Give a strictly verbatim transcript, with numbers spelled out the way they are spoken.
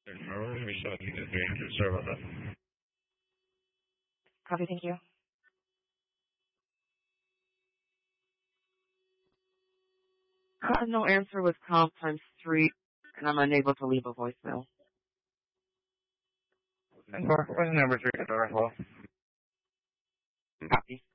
Normally we saw you get very concerned about that. Copy, thank you. Uh, no answer with comp times three, and I'm unable to leave a voicemail. What's number three at the rifle? Copy.